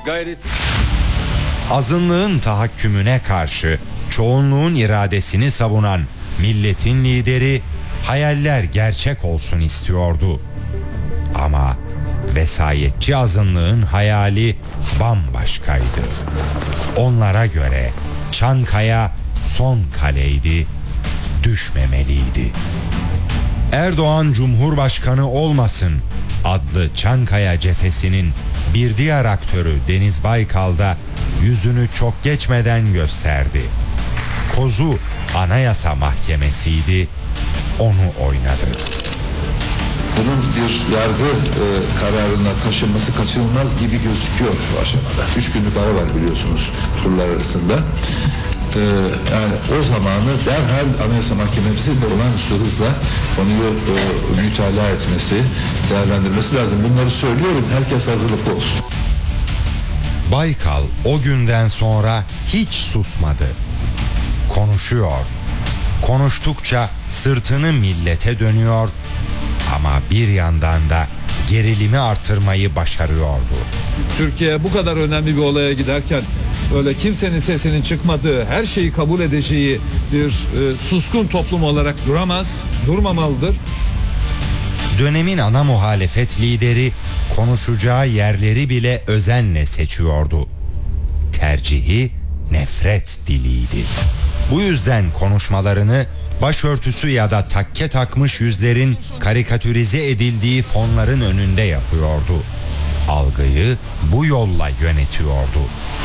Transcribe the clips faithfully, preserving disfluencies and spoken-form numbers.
gayret. Azınlığın tahakkümüne karşı çoğunluğun iradesini savunan milletin lideri hayaller gerçek olsun istiyordu. Ama vesayetçi azınlığın hayali bambaşkaydı. Onlara göre Çankaya son kaleydi, düşmemeliydi. Erdoğan Cumhurbaşkanı olmasın adlı Çankaya cephesinin bir diğer aktörü Deniz Baykal da yüzünü çok geçmeden gösterdi. Kozu Anayasa Mahkemesi'ydi, onu oynadı. Bunun bir yargı e, kararına taşınması kaçınılmaz gibi gözüküyor şu aşamada. Üç günlük ara var biliyorsunuz turlar arasında. E, yani o zamanı derhal Anayasa Mahkemesi de olağanüstü hızla konuyu e, mütalaa etmesi, değerlendirmesi lazım. Bunları söylüyorum, herkes hazırlıklı olsun. Baykal o günden sonra hiç susmadı. Konuşuyor. Konuştukça sırtını millete dönüyor ama bir yandan da gerilimi artırmayı başarıyordu. Türkiye bu kadar önemli bir olaya giderken öyle kimsenin sesinin çıkmadığı, her şeyi kabul edeceği bir e, suskun toplum olarak duramaz, durmamalıdır. Dönemin ana muhalefet lideri konuşacağı yerleri bile özenle seçiyordu. Tercihi nefret diliydi. Bu yüzden konuşmalarını başörtüsü ya da takke takmış yüzlerin karikatürize edildiği fonların önünde yapıyordu. Algıyı bu yolla yönetiyordu.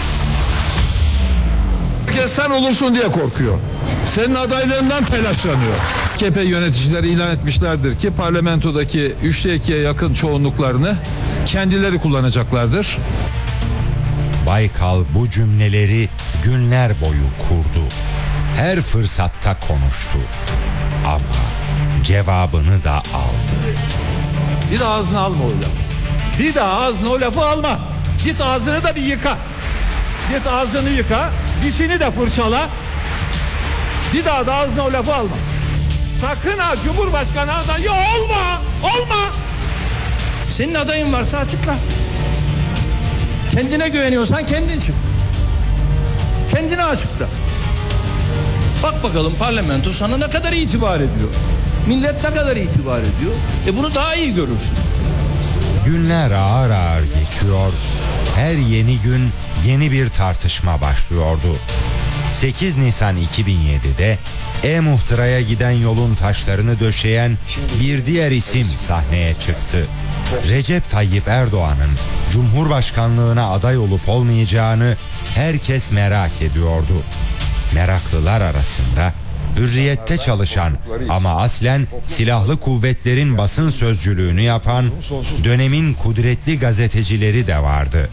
Herkes sen olursun diye korkuyor. Senin adaylığından telaşlanıyor. A K P yöneticileri ilan etmişlerdir ki parlamentodaki üçte ikiye yakın çoğunluklarını kendileri kullanacaklardır. Baykal bu cümleleri günler boyu kurdu. Her fırsatta konuştu. Ama cevabını da aldı. Bir daha ağzına alma o lafı. Bir daha ağzına o lafı alma. Git ağzını da bir yıka. Git ağzını yıka. Dişini de fırçala. Bir daha da ağzına o lafı alma. Sakın ha Cumhurbaşkanı adayı olma. Olma. Senin adayın varsa açıkla. Kendine güveniyorsan kendin çık. Kendine açıkla. Bak bakalım parlamento sana ne kadar itibar ediyor. Millet ne kadar itibar ediyor. E bunu daha iyi görürsün. Günler ağır ağır geçiyor. Her yeni gün yeni bir tartışma başlıyordu. sekiz Nisan iki bin yedi'de E-Muhtıra'ya giden yolun taşlarını döşeyen bir diğer isim sahneye çıktı. Recep Tayyip Erdoğan'ın Cumhurbaşkanlığına aday olup olmayacağını herkes merak ediyordu. Meraklılar arasında Hürriyet'te çalışan ama aslen silahlı kuvvetlerin basın sözcülüğünü yapan dönemin kudretli gazetecileri de vardı.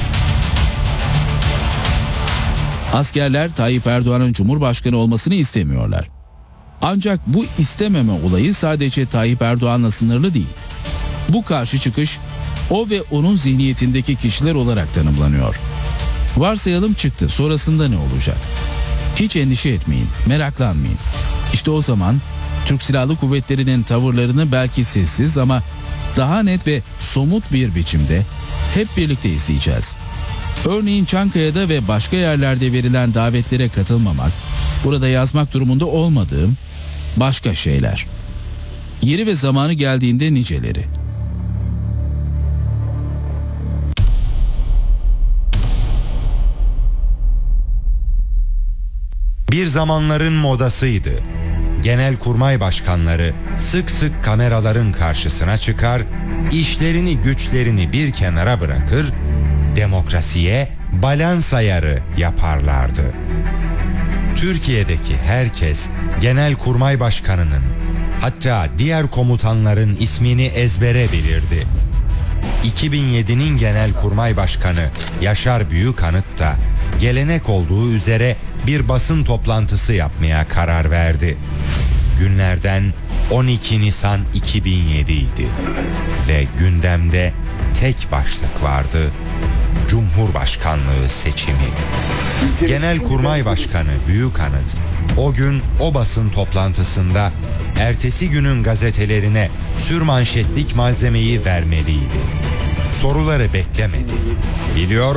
Askerler Tayyip Erdoğan'ın Cumhurbaşkanı olmasını istemiyorlar. Ancak bu istememe olayı sadece Tayyip Erdoğan'la sınırlı değil. Bu karşı çıkış o ve onun zihniyetindeki kişiler olarak tanımlanıyor. Varsayalım çıktı, sonrasında ne olacak? Hiç endişe etmeyin, meraklanmayın. İşte o zaman Türk Silahlı Kuvvetleri'nin tavırlarını belki sessiz ama daha net ve somut bir biçimde hep birlikte izleyeceğiz. Örneğin Çankaya'da ve başka yerlerde verilen davetlere katılmamak, burada yazmak durumunda olmadığım başka şeyler. Yeri ve zamanı geldiğinde niceleri. Bir zamanların modasıydı. Genelkurmay başkanları sık sık kameraların karşısına çıkar, işlerini güçlerini bir kenara bırakır, demokrasiye balans ayarı yaparlardı. Türkiye'deki herkes Genelkurmay Başkanı'nın, hatta diğer komutanların ismini ezbere bilirdi. iki bin yedi'nin Genelkurmay Başkanı Yaşar Büyükanıt da gelenek olduğu üzere bir basın toplantısı yapmaya karar verdi. Günlerden on iki Nisan iki bin yedi idi ve gündemde tek başlık vardı: Cumhurbaşkanlığı seçimi. Genelkurmay Başkanı Büyükanıt o gün o basın toplantısında ertesi günün gazetelerine sürmanşetlik malzemeyi vermeliydi. Soruları beklemedi. Biliyor